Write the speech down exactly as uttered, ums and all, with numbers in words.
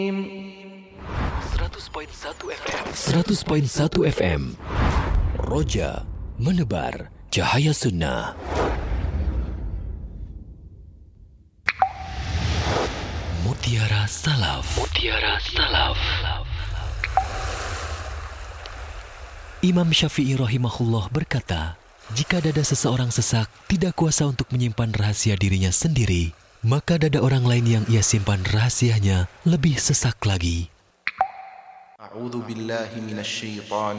seratus koma satu F M Roja menebar cahaya sunnah. Mutiara Salaf. Mutiara Salaf. Imam Syafi'i rahimahullah berkata, jika dada seseorang sesak, tidak kuasa untuk menyimpan rahasia dirinya sendiri, maka dada orang lain yang ia simpan rahasianya lebih sesak lagi. A'udzu billahi minasy syaithanir